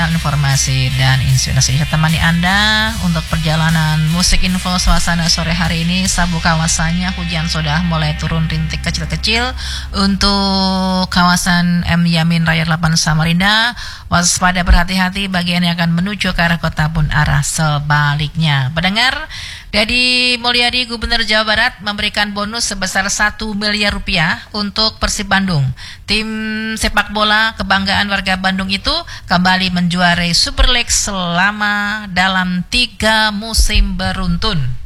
channel informasi dan inspirasi temani Anda untuk perjalanan musik info suasana sore hari ini. Sabu kawasannya hujan sudah mulai turun rintik kecil-kecil untuk kawasan M Yamin Raya 8 Samarinda. Waspada, berhati-hati bagian yang akan menuju ke arah kota pun arah sebaliknya. Pendengar, Deddy Mulyadi, Gubernur Jawa Barat, memberikan bonus sebesar 1 miliar rupiah untuk Persib Bandung. Tim sepak bola kebanggaan warga Bandung itu kembali menjuarai Super League selama dalam 3 musim beruntun.